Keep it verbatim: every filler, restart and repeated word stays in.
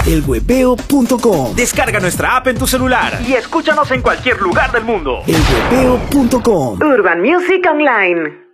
el webeo punto com. Descarga nuestra app en tu celular y escúchanos en cualquier lugar del mundo. el webeo punto com. Urban Music Online.